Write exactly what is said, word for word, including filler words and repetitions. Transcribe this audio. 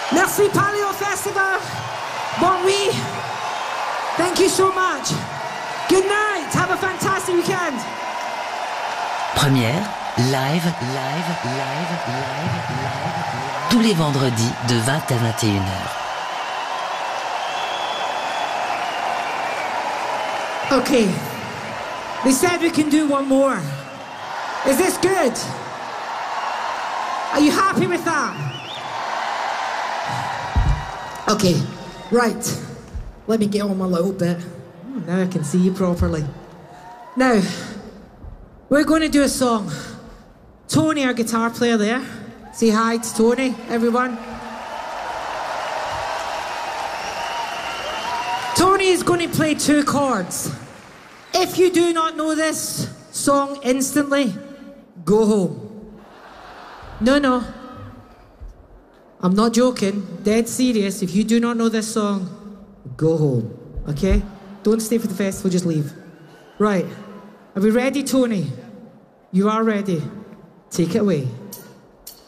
Merci Palio Festival. Bon oui. Thank you so much. Good night. Have a fantastic weekend. Première, live, live, live, live, live, tous les vendredis de vingt à vingt et une heures. Okay. They said we can do one more. Is this good? Are you happy with that? Okay, right. Let me get on my little bit. Oh, now I can see you properly. Now, we're going to do a song. Tony, our guitar player there. Say hi to Tony, everyone. Tony is going to play two chords. If you do not know this song instantly, go home. No, no. I'm not joking. Dead serious. If you do not know this song, go home. Okay? Don't stay for the festival, just leave. Right. Are we ready, Tony? You are ready. Take it away.